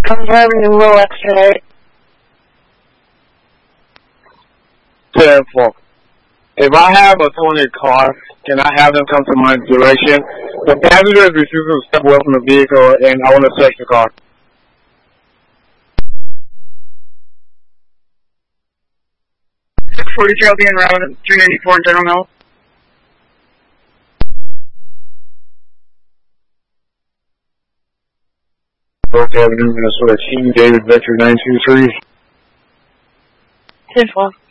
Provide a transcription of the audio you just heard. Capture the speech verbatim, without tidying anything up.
I'm driving in Low X-ray. ten four. If I have a totaled car, can I have them come to my direction? The passenger is refusing to step away from the vehicle, and I want to search the car. six forty-three, I'll be en route at three ninety-four in General Mills. North Avenue, Minnesota, Team David Vector nine two three. ten four.